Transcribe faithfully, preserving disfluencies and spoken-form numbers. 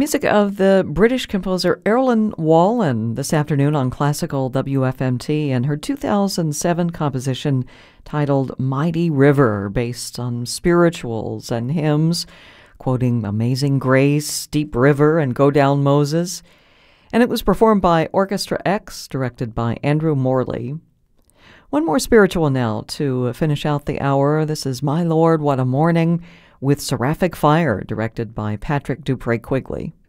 Music of the British composer Erlen Wallen this afternoon on Classical W F M T, and her two thousand seven composition titled Mighty River, based on spirituals and hymns, quoting Amazing Grace, Deep River, and Go Down Moses. And it was performed by Orchestra X, directed by Andrew Morley. One more spiritual now to finish out the hour. This is My Lord, What a Morning, with Seraphic Fire, directed by Patrick Dupree Quigley.